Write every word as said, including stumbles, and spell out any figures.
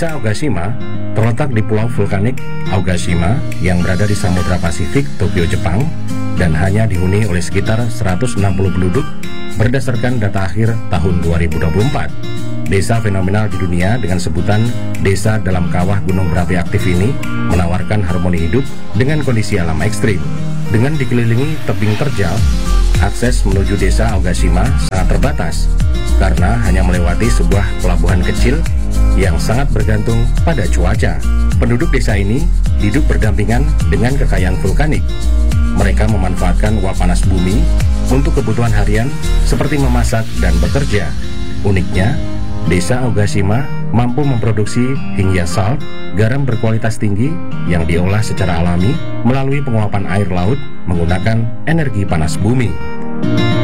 Desa Ogashima terletak di Pulau Vulkanik Ogashima yang berada di Samudra Pasifik, Tokyo, Jepang, dan hanya dihuni oleh sekitar seratus enam puluh penduduk berdasarkan data akhir tahun dua ribu dua puluh empat. Desa fenomenal di dunia dengan sebutan Desa dalam Kawah Gunung Berapi Aktif ini menawarkan harmoni hidup dengan kondisi alam ekstrim. Dengan dikelilingi tebing terjal, akses menuju Desa Ogashima sangat terbatas karena hanya melewati sebuah pelabuhan kecil yang sangat bergantung pada cuaca. Penduduk desa ini hidup berdampingan dengan kekayaan vulkanik. Mereka memanfaatkan uap panas bumi untuk kebutuhan harian seperti memasak dan bekerja. Uniknya, Desa Ogashima mampu memproduksi hingga salt, garam berkualitas tinggi yang diolah secara alami melalui penguapan air laut menggunakan energi panas bumi.